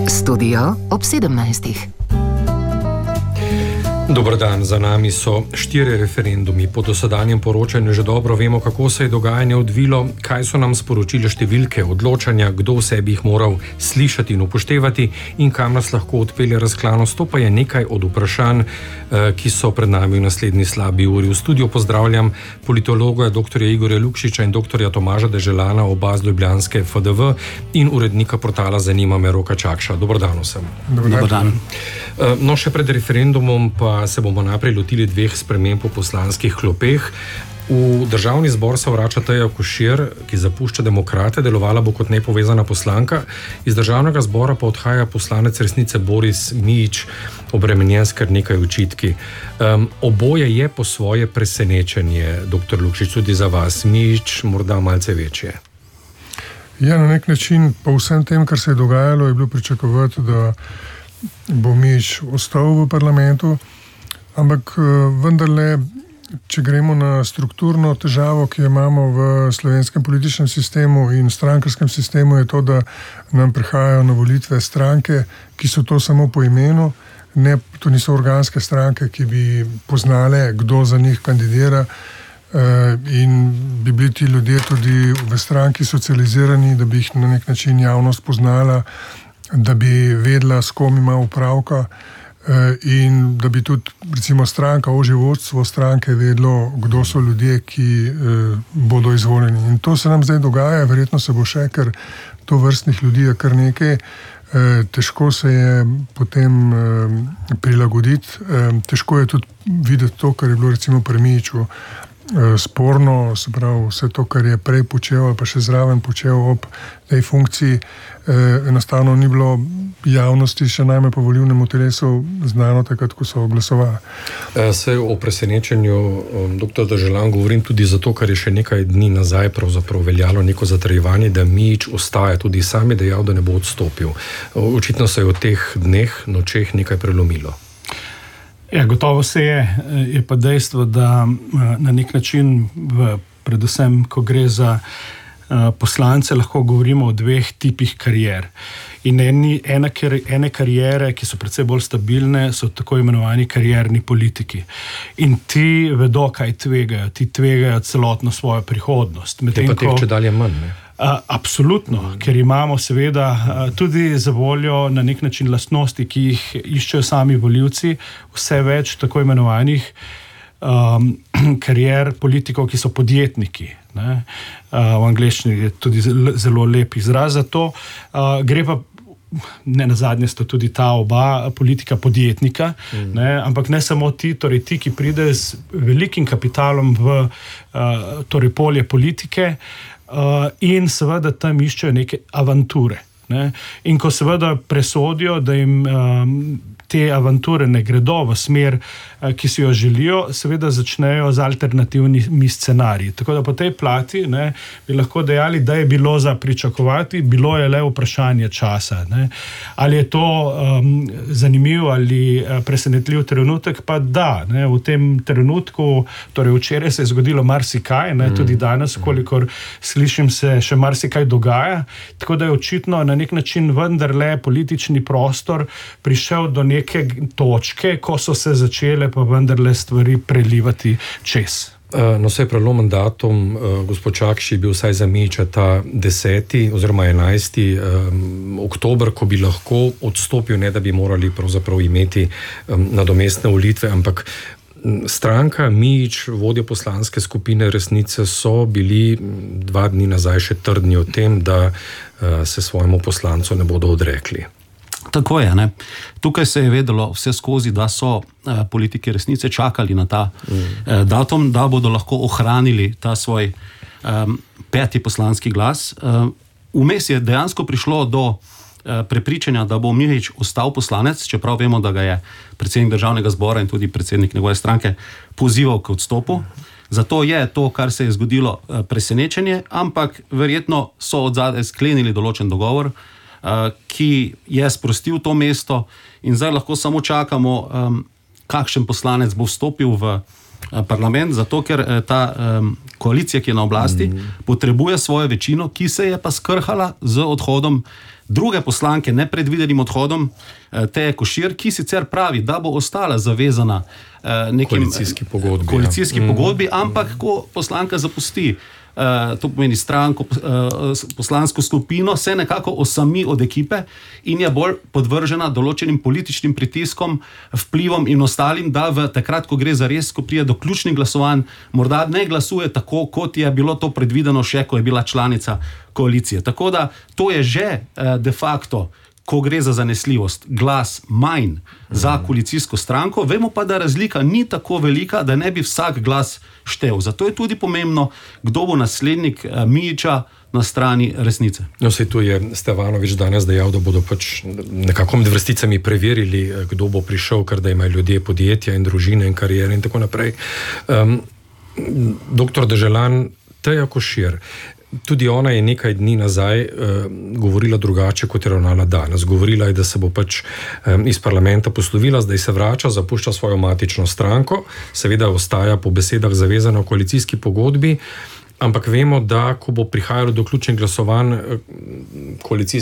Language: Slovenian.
Studio ob 17. Dober dan, za nami so 4 referendumi. Po dosedanjem poročanju že dobro vemo, kako se je dogajanje odvilo, kaj so nam sporočile številke odločanja, kdo vse bi jih moral slišati in upoštevati in kam nas lahko odpelje razklanost. To pa je nekaj od vprašanj, ki so pred nami v naslednji slabi uri. V studiu pozdravljam politologa dr. Igorja Lukšiča in dr. Tomaža Deželana, oba z ljubljanske FDV, in urednika portala Zanima me Roka Čakša. Dober dan vsem. Dober dan. No, še pred referendumom pa se bomo najprej lotili 2 sprememb po poslanskih klopeh. V državni zbor se vrača Teja Košir, ki zapušča Demokrate, delovala bo kot nepovezana poslanka. Iz državnega zbora pa odhaja poslanec Resnice Boris Mijić, obremenjen s kar nekaj očitki. Oboje je po svoje presenečenje, dr. Lukšič, tudi za vas. Mijić morda malce večje. Ja, na nek način po vsem tem, kar se je dogajalo, je bilo pričakovati, da bo Mijić ostal v parlamentu, ampak vendarle, če gremo na strukturno težavo, ki jo imamo v slovenskem političnem sistemu in strankarskem sistemu, je to, da nam prihajajo na volitve stranke, ki so to samo po imenu, to niso organske stranke, ki bi poznale, kdo za njih kandidira, in bi bili ti ljudje tudi v stranki socializirani, da bi jih na nek način javnost poznala, da bi vedela, s kom ima upravka, in da bi tudi, recimo, stranka, ožje vodstvo stranke vedelo, kdo so ljudje, ki bodo izvoljeni. In to se nam zdaj dogaja, verjetno se bo še, ker to vrstnih ljudi je kar nekaj. Težko se je potem prilagoditi, težko je tudi videti to, kar je bilo recimo pri Mijiću sporno, se pravi vse to, kar je prej počel ali pa še zraven počel ob tej funkciji, enostavno ni bilo javnosti, še najmanj po volilnemu telesu, znano takrat, ko so glasovali. Se o presenečenju, dr. Deželan, govorim tudi zato, ker je še nekaj dni nazaj pravzaprav veljalo neko zatrjevanje, da Mijić ostaja, tudi sam je dejal, da ne bo odstopil. Očitno se je v teh dneh, nočeh nekaj prelomilo. Ja, gotovo se je pa dejstvo, da na nek način, predvsem, ko gre za poslance, lahko govorimo o 2 tipih karier. In ene kariere, ki so precej bolj stabilne, so tako imenovani karierni politiki. In ti vedo, kaj tvegajo. Ti tvegajo celotno svojo prihodnost. Je pa teh čedalje manj, ne? Absolutno, ker imamo seveda tudi za voljo na nek način lastnosti, ki jih iščejo sami volivci, vse več tako imenovanih karier politikov, ki so podjetniki. Ne? V angleščini je tudi zelo lep izraz za to. Gre pa, ne nazadnje sta tudi ta oba politika podjetnika, ne? Ampak ne samo ti, torej ti, ki pridejo z velikim kapitalom v torej polje politike, in seveda tam iščejo neke avanture. Ne? In ko seveda presodijo, da jim te avanture ne gredo v smer, ki si jo želijo, seveda začnejo z alternativnimi scenariji. Tako da po tej plati, ne, bi lahko dejali, da je bilo za pričakovati, bilo je le vprašanje časa. Ne? Ali je to zanimiv ali presenetljiv trenutek, pa da. Ne? V tem trenutku, torej včeraj se je zgodilo marsikaj, ne? Tudi danes, kolikor slišim, se še marsikaj dogaja, tako da je očitno na nek način vendarle politični prostor prišel do neke točke, ko so se začele pa vendarle stvari prelivati čez. No, se je prelomen datum, gospod Čakši, bil vsaj za Mijića ta 10. oziroma 11. oktober, ko bi lahko odstopil, ne da bi morali pravzaprav imeti nadomestne volitve, ampak stranka, Mijić, vodja poslanske skupine Resnice, so bili 2 dni nazaj še trdni o tem, da se svojemu poslancu ne bodo odrekli. Tako je, ne. Tukaj se je vedelo vse skozi, da so politiki Resnice čakali na ta datum, da bodo lahko ohranili ta svoj 5. poslanski glas. Vmes je dejansko prišlo do prepričanja, da bo Mijić ostal poslanec, čeprav vemo, da ga je predsednik državnega zbora in tudi predsednik njegove stranke pozival k odstopu. Zato je to, kar se je zgodilo, presenečenje, ampak verjetno so odzadaj sklenili določen dogovor, ki je sprostil to mesto, in zdaj lahko samo čakamo, kakšen poslanec bo vstopil v parlament, zato ker ta koalicija, ki je na oblasti, potrebuje svojo večino, ki se je pa skrhala z odhodom druge poslanke, nepredvidenim odhodom Teje Košir, ki sicer pravi, da bo ostala zavezana nekim koalicijski pogodbi, ampak ko poslanka zapusti, to pomeni stranko, poslansko skupino, se nekako osami od ekipe in je bolj podvržena določenim političnim pritiskom, vplivom in ostalim, da v takrat, ko gre za res, ko prije do ključnih glasovanj, morda ne glasuje tako, kot je bilo to predvideno še, ko je bila članica koalicije. Tako da to je že de facto, ko gre za zanesljivost, glas manj za koalicijsko stranko, vemo pa, da razlika ni tako velika, da ne bi vsak glas štel. Zato je tudi pomembno, kdo bo naslednik Mijića na strani resnice. No, sej tu je Stevanovič danes dejal, da bodo pač nekako med vrsticami preverili, kdo bo prišel, ker da imajo ljudje podjetja in družine in karijere in tako naprej. Doktor Deželan, Teja Košir, tudi ona je nekaj dni nazaj govorila drugače, kot je ravnala danes. Govorila je, da se bo pač iz parlamenta poslovila, zdaj se vrača, zapušča svojo matično stranko, seveda ostaja po besedah zavezana v koalicijski pogodbi, ampak vemo, da ko bo prihajalo do ključnih glasovanj koalicijske